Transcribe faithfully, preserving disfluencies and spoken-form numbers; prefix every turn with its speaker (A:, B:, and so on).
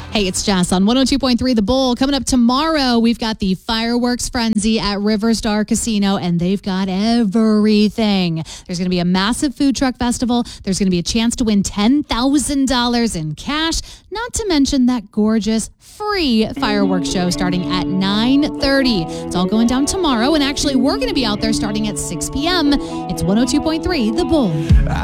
A: Hey, it's Jess on one oh two point three The Bull. Coming up tomorrow, we've got the Fireworks Frenzy at Riverstar Casino, and they've got everything. There's going to be a massive food truck festival. There's going to be a chance to win ten thousand dollars in cash, not to mention that gorgeous free fireworks show starting at nine thirty. It's all going down tomorrow, and actually, we're going to be out there starting at six p.m. It's one oh two point three The Bull.